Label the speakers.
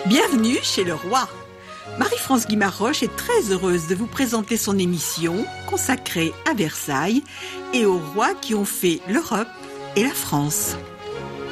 Speaker 1: Bienvenue chez le roi. Marie-France Guimaroche est très heureuse de vous présenter son émission consacrée à Versailles et aux rois qui ont fait l'Europe et la France.